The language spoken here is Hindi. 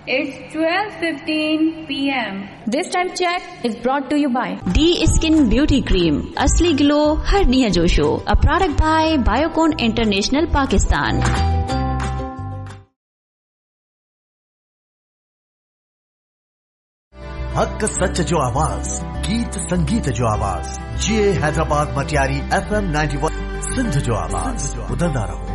It's 12:15 p.m. This time check is brought to you by D Skin Beauty Cream. असली ग्लो हर निया जोशो. A product by Biocon International Pakistan. हक सच जो आवाज, गीत संगीत जो आवाज, ये हैदराबाद मटियारी FM 91 सिंध जो आवाज, बुलंदा रहो.